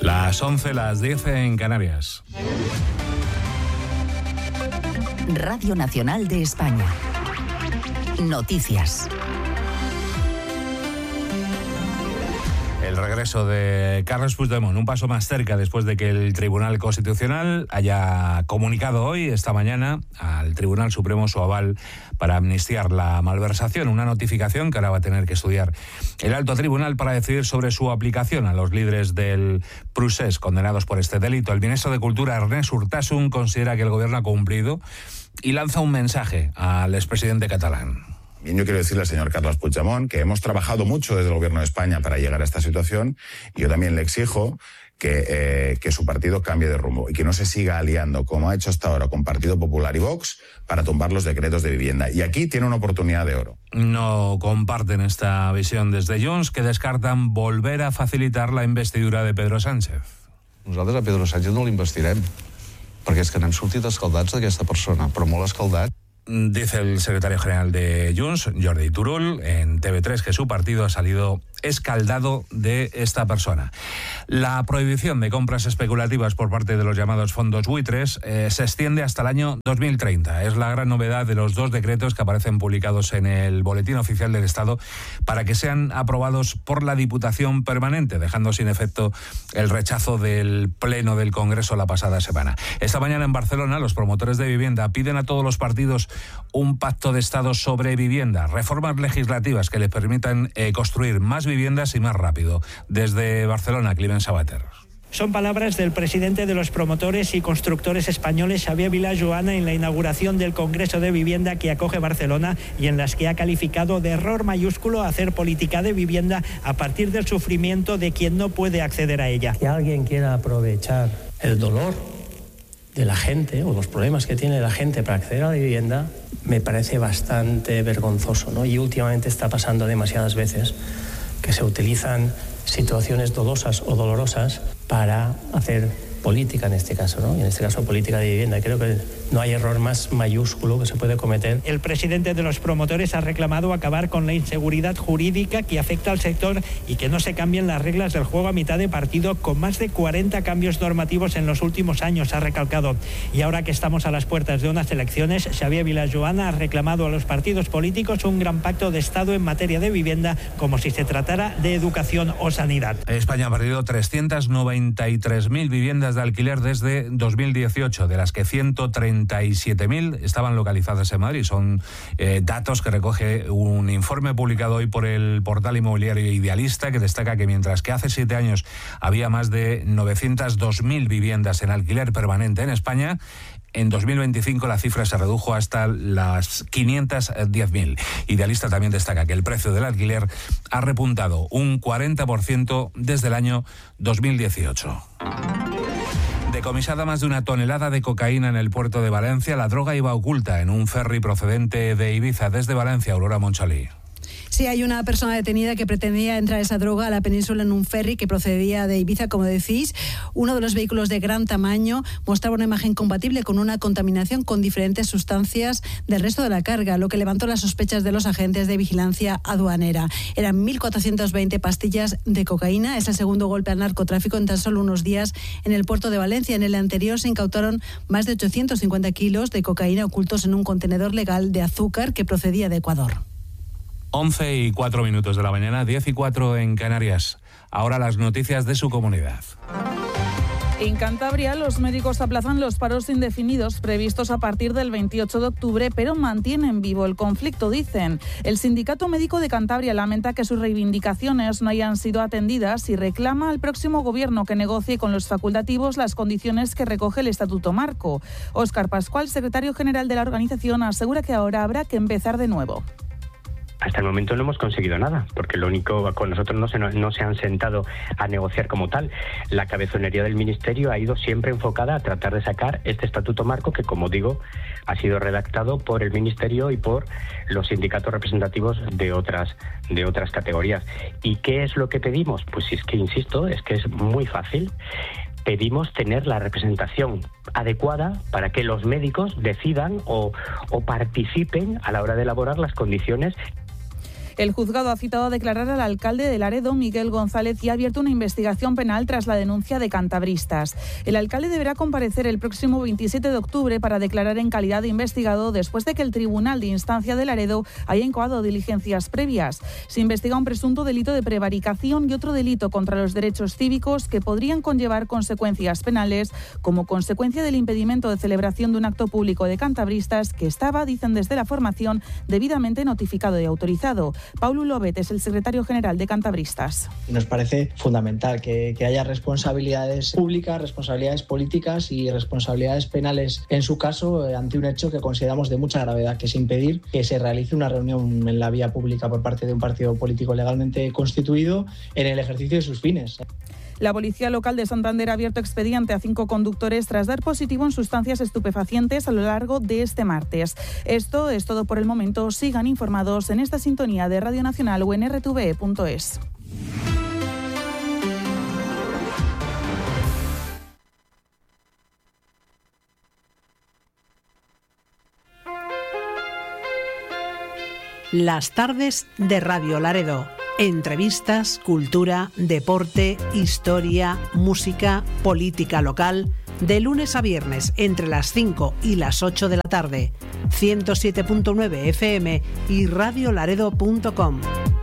Las 11, las 10 en Canarias. Radio Nacional de España. Noticias. El regreso de Carles Puigdemont, un paso más cerca después de que el Tribunal Constitucional haya comunicado hoy, esta mañana, al Tribunal Supremo su aval para amnistiar la malversación, una notificación que ahora va a tener que estudiar el alto tribunal para decidir sobre su aplicación a los líderes del Procés condenados por este delito. El ministro de Cultura, Ernest Urtasun, considera que el gobierno ha cumplido y lanza un mensaje al expresidente catalán. Bien, yo quiero decirle al señor Carles Puigdemont que hemos trabajado mucho desde el Gobierno de España para llegar a esta situación y yo también le exijo que su partido cambie de rumbo y que no se siga aliando, como ha hecho hasta ahora, con Partido Popular y Vox para tumbar los decretos de vivienda. Y aquí tiene una oportunidad de oro. No comparten esta visión desde Junts, que descartan volver a facilitar la investidura de Pedro Sánchez. Nosaltres a Pedro Sánchez no l'investirem, perquè és que n'hem sortit escaldats d'aquesta persona, però molt escaldats. Dice el secretario general de Junts, Jordi Turull, en TV3 que su partido ha salido escaldado de esta persona. La prohibición de compras especulativas por parte de los llamados fondos buitres se extiende hasta el año 2030. Es la gran novedad de los dos decretos que aparecen publicados en el Boletín Oficial del Estado para que sean aprobados por la Diputación Permanente, dejando sin efecto el rechazo del Pleno del Congreso la pasada semana. Esta mañana en Barcelona, los promotores de vivienda piden a todos los partidos un pacto de Estado sobre vivienda, reformas legislativas que les permitan construir más viviendas y más rápido. Desde Barcelona, Climent Sabater. Son palabras del presidente de los promotores y constructores españoles, Xavier Vilajoana, en la inauguración del Congreso de Vivienda que acoge Barcelona y en las que ha calificado de error mayúsculo hacer política de vivienda a partir del sufrimiento de quien no puede acceder a ella. Que alguien quiera aprovechar el dolor de la gente o los problemas que tiene la gente para acceder a la vivienda me parece bastante vergonzoso, ¿no? Y últimamente está pasando demasiadas veces que se utilizan situaciones dolosas o dolorosas para hacer política en este caso, ¿no? Y en este caso política de vivienda. Creo que no hay error más mayúsculo que se puede cometer. El presidente de los promotores ha reclamado acabar con la inseguridad jurídica que afecta al sector y que no se cambien las reglas del juego a mitad de partido, con más de 40 cambios normativos en los últimos años, ha recalcado. Y ahora que estamos a las puertas de unas elecciones, Xavier Vilajoana ha reclamado a los partidos políticos un gran pacto de Estado en materia de vivienda, como si se tratara de educación o sanidad. España ha perdido 393.000 viviendas de alquiler desde 2018, de las que 137.000 estaban localizadas en Madrid. Son datos que recoge un informe publicado hoy por el portal inmobiliario Idealista, que destaca que mientras que hace 7 años había más de 902.000 viviendas en alquiler permanente en España, en 2025 la cifra se redujo hasta las 510.000. Idealista también destaca que el precio del alquiler ha repuntado un 40% desde el año 2018. Decomisada más de 1 tonelada de cocaína en el puerto de Valencia. La droga iba oculta en un ferry procedente de Ibiza. Desde Valencia, Aurora Monchalí. Sí, hay una persona detenida que pretendía entrar esa droga a la península en un ferry que procedía de Ibiza, como decís. Uno de los vehículos de gran tamaño mostraba una imagen compatible con una contaminación con diferentes sustancias del resto de la carga, lo que levantó las sospechas de los agentes de vigilancia aduanera. Eran 1.420 pastillas de cocaína. Es el segundo golpe al narcotráfico en tan solo unos días en el puerto de Valencia. En el anterior se incautaron más de 850 kilos de cocaína ocultos en un contenedor legal de azúcar que procedía de Ecuador. 11:04 de la mañana, 10:04 en Canarias. Ahora las noticias de su comunidad. En Cantabria, los médicos aplazan los paros indefinidos previstos a partir del 28 de octubre, pero mantienen vivo el conflicto, dicen. El Sindicato Médico de Cantabria lamenta que sus reivindicaciones no hayan sido atendidas y reclama al próximo gobierno que negocie con los facultativos las condiciones que recoge el Estatuto Marco. Óscar Pascual, secretario general de la organización, asegura que ahora habrá que empezar de nuevo. Hasta el momento no hemos conseguido nada, porque lo único, con nosotros no se han sentado a negociar como tal. La cabezonería del Ministerio ha ido siempre enfocada a tratar de sacar este estatuto marco que, como digo, ha sido redactado por el Ministerio y por los sindicatos representativos de otras categorías. ¿Y qué es lo que pedimos? Pues es que, insisto, es que es muy fácil. Pedimos tener la representación adecuada para que los médicos decidan o participen a la hora de elaborar las condiciones. El juzgado ha citado a declarar al alcalde de Laredo, Miguel González, y ha abierto una investigación penal tras la denuncia de cantabristas. El alcalde deberá comparecer el próximo 27 de octubre para declarar en calidad de investigado después de que el Tribunal de Instancia de Laredo haya incoado diligencias previas. Se investiga un presunto delito de prevaricación y otro delito contra los derechos cívicos que podrían conllevar consecuencias penales como consecuencia del impedimento de celebración de un acto público de cantabristas que estaba, dicen desde la formación, debidamente notificado y autorizado. Paulo Lobet es el secretario general de Cantabristas. Nos parece fundamental que haya responsabilidades públicas, responsabilidades políticas y responsabilidades penales en su caso ante un hecho que consideramos de mucha gravedad, que es impedir que se realice una reunión en la vía pública por parte de un partido político legalmente constituido en el ejercicio de sus fines. La Policía Local de Santander ha abierto expediente a 5 conductores tras dar positivo en sustancias estupefacientes a lo largo de este martes. Esto es todo por el momento. Sigan informados en esta sintonía de Radio Nacional o en rtve.es. Las tardes de Radio Laredo. Entrevistas, cultura, deporte, historia, música, política local. De lunes a viernes entre las 5 y las 8 de la tarde. 107.9 FM y radiolaredo.com.